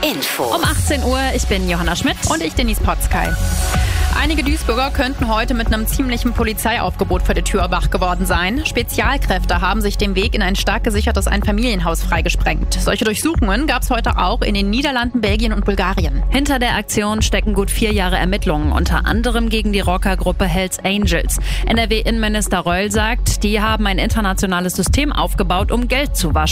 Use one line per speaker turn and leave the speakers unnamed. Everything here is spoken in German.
Info.
Um 18 Uhr, ich bin Johanna Schmidt.
Und ich, Denise Potzkei. Einige Duisburger könnten heute mit einem ziemlichen Polizeiaufgebot vor der Tür wach geworden sein. Spezialkräfte haben sich den Weg in ein stark gesichertes Einfamilienhaus freigesprengt. Solche Durchsuchungen gab es heute auch in den Niederlanden, Belgien und Bulgarien.
Hinter der Aktion stecken gut 4 Jahre Ermittlungen, unter anderem gegen die Rockergruppe Hells Angels. NRW-Innenminister Reul sagt, die haben ein internationales System aufgebaut, um Geld zu waschen.